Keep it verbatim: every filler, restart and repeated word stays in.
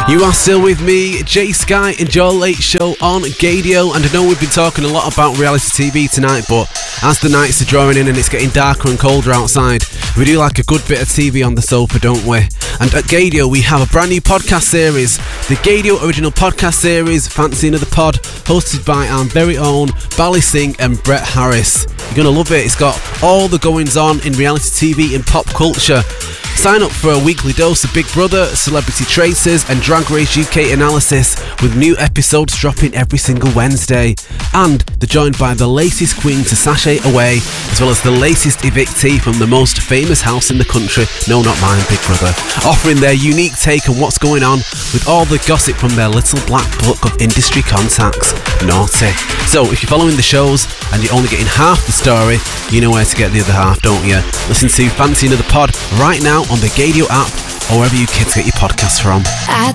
You are still with me, Jay Sky, and your late show on Gadio. And I know we've been talking a lot about reality T V tonight, but as the nights are drawing in and it's getting darker and colder outside, we do like a good bit of T V on the sofa, don't we? And at Gadio, we have a brand new podcast series, the Gadio Original Podcast Series, Fancy Another Pod, hosted by our very own Bally Singh and Brett Harris. You're going to love it. It's got all the goings on in reality T V and pop culture. Sign up for a weekly dose of Big Brother, Celebrity Traitors and Drag Race U K analysis, with new episodes dropping every single Wednesday. And they're joined by the latest queen to sashay away, as well as the latest evictee from the most famous house in the country, no not mine, Big Brother, offering their unique take on what's going on with all the gossip from their little black book of industry contacts. Naughty. So if you're following the shows and you're only getting half the story, you know where to get the other half, don't you? Listen to Fancy Another Pod right now on the Gadio app or wherever you kids get your podcasts from. I